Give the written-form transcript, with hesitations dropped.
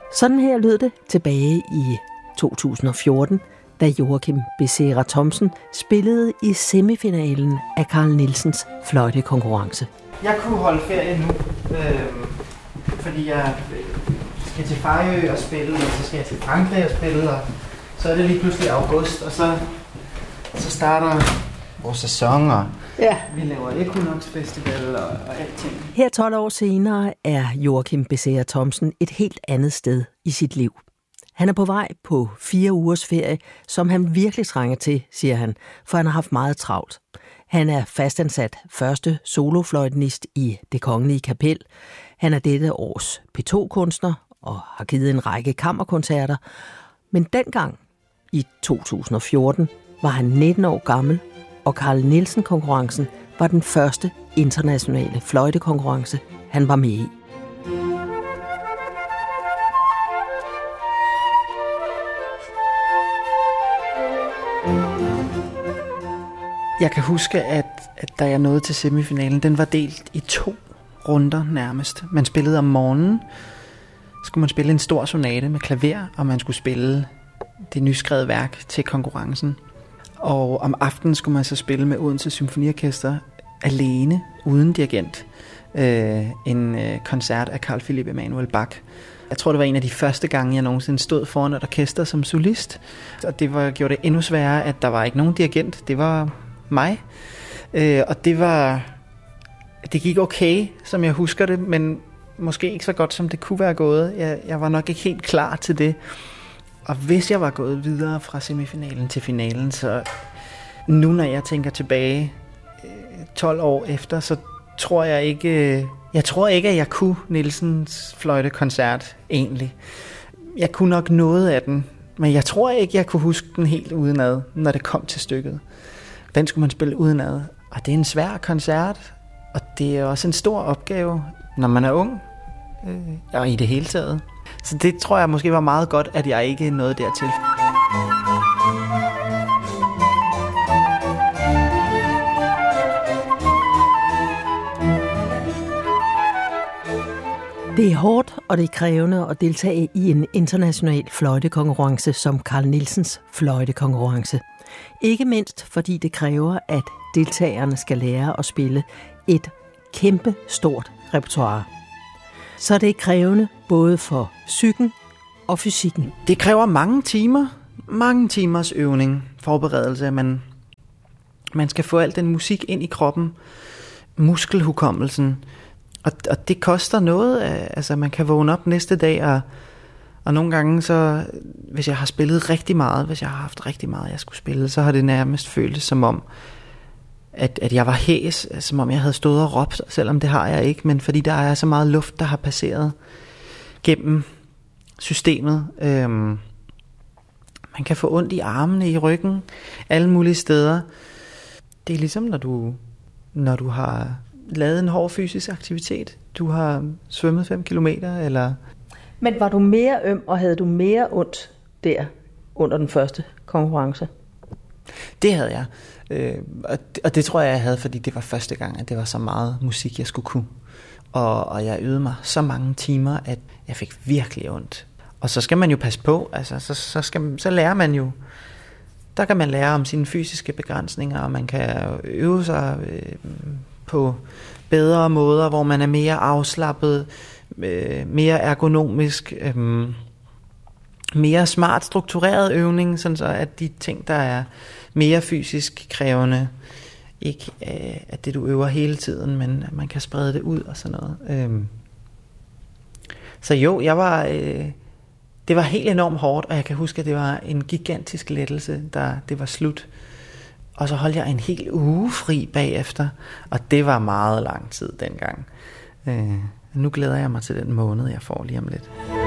Sådan her lød det tilbage i 2014, da Joachim Becerra Thomsen spillede i semifinalen af Carl Nielsens fløjtekonkurrence. Jeg kunne holde ferie nu, fordi jeg skal til Fejø og spille, og så skal jeg til Frankrig og spille, og så er det lige pludselig august, og så starter vores sæson, og vi laver Equinox Festival og alting. Her 12 år senere er Joachim Becerra Thomsen et helt andet sted i sit liv. Han er på vej på 4 ugers ferie, som han virkelig trænger til, siger han, for han har haft meget travlt. Han er fastansat første solofløjtenist i Det Kongelige Kapel. Han er dette års P2-kunstner og har givet en række kammerkoncerter. Men dengang, i 2014, var han 19 år gammel, og Carl Nielsen-konkurrencen var den første internationale fløjtekonkurrence, han var med i. Jeg kan huske, at da jeg nåede til semifinalen, den var delt i 2 runder nærmest. Man spillede om morgenen, skulle man spille en stor sonate med klaver, og man skulle spille det nyskrevede værk til konkurrencen. Og om aftenen skulle man så spille med Odense Symfoniorkester alene, uden dirigent, en koncert af Carl Philipp Emanuel Bach. Jeg tror, det var en af de første gange, jeg nogensinde stod foran et orkester som solist. Og gjorde det endnu sværere, at der var ikke nogen dirigent. Det var mig. Og det gik okay, som jeg husker det, men måske ikke så godt, som det kunne være gået. Jeg var nok ikke helt klar til det. Og hvis jeg var gået videre fra semifinalen til finalen, så nu når jeg tænker tilbage 12 år efter, så tror jeg ikke, at jeg kunne Nielsens fløjtekoncert egentlig. Jeg kunne nok noget af den, men jeg tror ikke, jeg kunne huske den helt udenad, når det kom til stykket. Den skulle man spille udenad, og det er en svær koncert, og det er også en stor opgave, når man er ung, og i det hele taget. Så det tror jeg måske var meget godt, at jeg ikke nåede dertil. Det er hårdt, og det er krævende at deltage i en international fløjtekonkurrence som Carl Nielsens fløjtekonkurrence. Ikke mindst fordi det kræver, at deltagerne skal lære at spille et kæmpe stort repertoire. Så det er krævende både for psyken og fysikken. Det kræver mange timers øvning, forberedelse. Man skal få al den musik ind i kroppen, muskelhukommelsen, og det koster noget. Altså man kan vågne op næste dag, og nogle gange så, hvis jeg har spillet rigtig meget, hvis jeg har haft rigtig meget, jeg skulle spille, så har det nærmest føltes som om, at jeg var hæs, som om jeg havde stået og råbt, selvom det har jeg ikke, men fordi der er så meget luft, der har passeret gennem systemet. Man kan få ondt i armene, i ryggen, alle mulige steder. Det er ligesom, når du har lavet en hård fysisk aktivitet. Du har svømmet 5 kilometer, eller... Men var du mere øm, og havde du mere ondt der under den første konkurrence? Det havde jeg. Og det tror jeg havde, fordi det var første gang, at det var så meget musik, jeg skulle kunne. Og jeg øvede mig så mange timer, at jeg fik virkelig ondt. Og så skal man jo passe på, altså så lærer man jo, der kan man lære om sine fysiske begrænsninger, og man kan øve sig på bedre måder, hvor man er mere afslappet, mere ergonomisk, mere smart struktureret øvning, sådan så at de ting, der er mere fysisk krævende, ikke at det du øver hele tiden, men at man kan sprede det ud og sådan noget. Så jo, det var helt enormt hårdt, og jeg kan huske, at det var en gigantisk lettelse, da det var slut. Og så holdt jeg en hel uge fri bagefter, og det var meget lang tid dengang. Nu glæder jeg mig til den måned, jeg får lige om lidt.